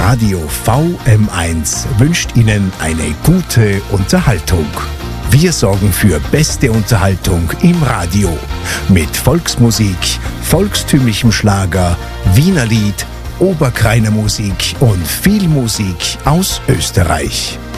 Radio VM1 wünscht Ihnen eine gute Unterhaltung. Wir sorgen für beste Unterhaltung im Radio mit Volksmusik, volkstümlichem Schlager, Wienerlied, Oberkrainer Musik und viel Musik aus Österreich.